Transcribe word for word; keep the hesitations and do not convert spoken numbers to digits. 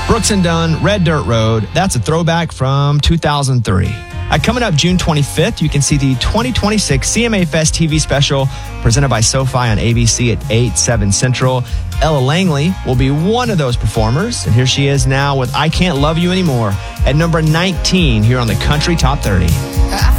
Brooks and Dunn, Red Dirt Road. That's a throwback from two thousand three. Uh, coming up June twenty-fifth, you can see the twenty twenty-six C M A Fest T V special presented by SoFi on A B C at eight, seven Central. Ella Langley will be one of those performers, and here she is now with I Can't Love You Anymore at number nineteen here on the Country Top thirty.